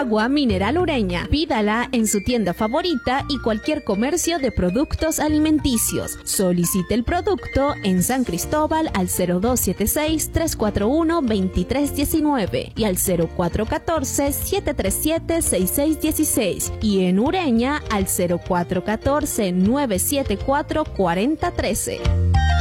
Agua mineral Ureña. Pídala en su tienda favorita y cualquier comercio de productos alimenticios. Solicite el producto en San Cristóbal al 0276-341-2319 y al 0414-737-6616 y en Ureña al 0414-974-4013.